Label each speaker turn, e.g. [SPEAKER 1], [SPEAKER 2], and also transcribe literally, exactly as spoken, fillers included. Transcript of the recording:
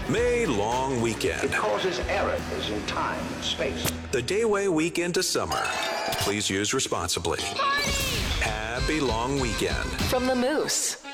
[SPEAKER 1] May long weekend.
[SPEAKER 2] It causes errors in time and space.
[SPEAKER 1] The Dayway weekend to summer. Please use responsibly.
[SPEAKER 3] Party!
[SPEAKER 1] Happy long weekend.
[SPEAKER 4] From the Moose.